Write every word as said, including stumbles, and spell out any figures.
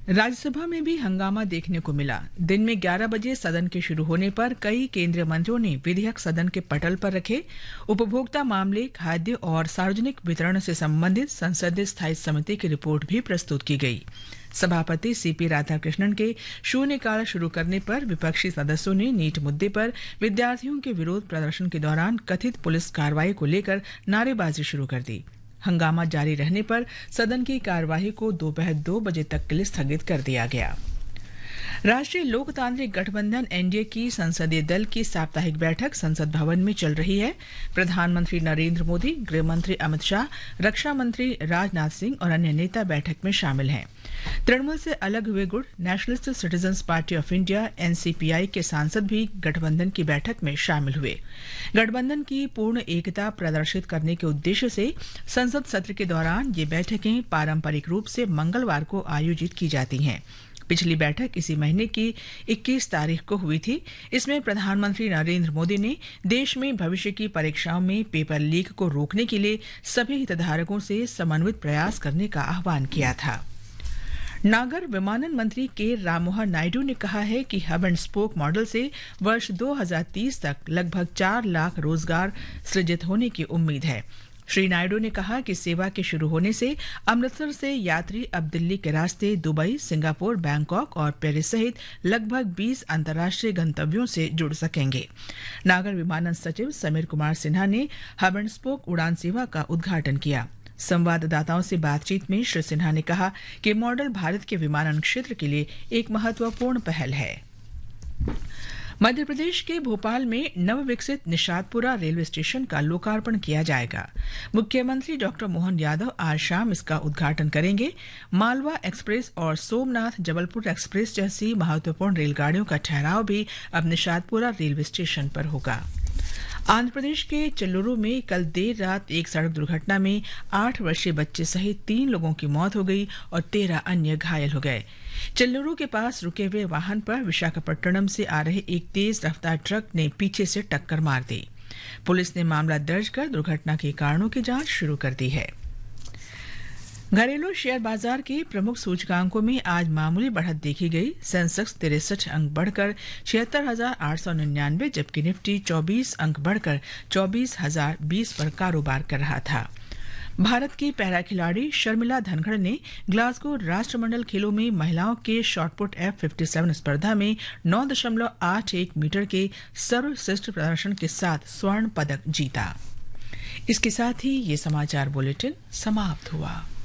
राज्यसभा में भी हंगामा देखने को मिला। दिन में ग्यारह बजे सदन के शुरू होने पर कई केंद्रीय मंत्रियों ने विधेयक सदन के पटल पर रखे। उपभोक्ता मामले, खाद्य और सार्वजनिक वितरण से संबंधित संसदीय स्थायी समिति की रिपोर्ट भी प्रस्तुत की गई। सभापति सीपी राधाकृष्णन के शून्यकाल शुरू करने पर विपक्षी सदस्यों ने नीट मुद्दे पर विद्यार्थियों के विरोध प्रदर्शन के दौरान कथित पुलिस कार्रवाई को लेकर नारेबाजी शुरू कर दी। हंगामा जारी रहने पर सदन की कार्यवाही को दोपहर दो बजे तक के लिए स्थगित कर दिया गया। राष्ट्रीय लोकतांत्रिक गठबंधन एनडीए की संसदीय दल की साप्ताहिक बैठक संसद भवन में चल रही है। प्रधानमंत्री नरेंद्र मोदी, गृह मंत्री अमित शाह, रक्षा मंत्री राजनाथ सिंह और अन्य नेता बैठक में शामिल हैं। तृणमूल से अलग हुए गुट nationalist citizens party of India NCPI के सांसद भी गठबंधन की बैठक में शामिल हुए। गठबंधन की पूर्ण एकता प्रदर्शित करने के उद्देश्य से संसद सत्र के दौरान ये बैठकें पारंपरिक रूप से मंगलवार को आयोजित की जाती हैं। पिछली बैठक इसी महीने की इक्कीस तारीख को हुई थी। इसमें प्रधानमंत्री नरेंद्र मोदी ने देश में भविष्य की परीक्षाओं में पेपर लीक को रोकने के लिए सभी हितधारकों से समन्वित प्रयास करने का आह्वान किया था। नागर विमानन मंत्री के राममोहन नायडू ने कहा है कि हब एंड स्पोक मॉडल से वर्ष दो हज़ार तीस तक लगभग चार लाख रोजगार सृजित होने की उम्मीद है। श्री नायडू ने कहा कि सेवा के शुरू होने से अमृतसर से यात्री अब दिल्ली के रास्ते दुबई, सिंगापुर, बैंकॉक और पेरिस सहित लगभग बीस अंतर्राष्ट्रीय गंतव्यों से जुड़ सकेंगे। नागर विमानन सचिव समीर कुमार सिन्हा ने हब एंड स्पोक उड़ान सेवा का उद्घाटन किया। संवाददाताओं से बातचीत में श्री सिन्हा ने कहा कि मॉडल भारत के विमानन क्षेत्र के लिए एक महत्वपूर्ण पहल है। मध्य प्रदेश के भोपाल में नवविकसित निषादपुरा रेलवे स्टेशन का लोकार्पण किया जाएगा। मुख्यमंत्री डॉक्टर मोहन यादव आज शाम इसका उद्घाटन करेंगे। मालवा एक्सप्रेस और सोमनाथ जबलपुर एक्सप्रेस जैसी महत्वपूर्ण रेलगाड़ियों का ठहराव भी अब निषादपुरा रेलवे स्टेशन पर होगा। आंध्र प्रदेश के चेल्लुरु में कल देर रात एक सड़क दुर्घटना में आठ वर्षीय बच्चे सहित तीन लोगों की मौत हो गई और तेरह अन्य घायल हो गए। चेल्लुरु के पास रुके हुए वाहन पर विशाखापट्टनम से आ रहे एक तेज रफ्तार ट्रक ने पीछे से टक्कर मार दी। पुलिस ने मामला दर्ज कर दुर्घटना के कारणों की जांच शुरू कर दी है। घरेलू शेयर बाजार के प्रमुख सूचकांकों में आज मामूली बढ़त देखी गई। सेंसेक्स तिरसठ अंक बढ़कर छिहत्तर हजार आठ सौ निन्यानवे, जबकि निफ्टी चौबीस अंक बढ़कर चौबीस हजार बीस पर कारोबार कर रहा था। भारत की पैरा खिलाड़ी शर्मिला धनखड़ ने ग्लासगो राष्ट्रमंडल खेलों में महिलाओं के शॉटपुट एफ सत्तावन स्पर्धा में नौ दशमलव आठ एक मीटर के सर्वश्रेष्ठ प्रदर्शन के साथ स्वर्ण पदक जीता। इसके साथ ही ये समाचार बुलेटिन समाप्त हुआ।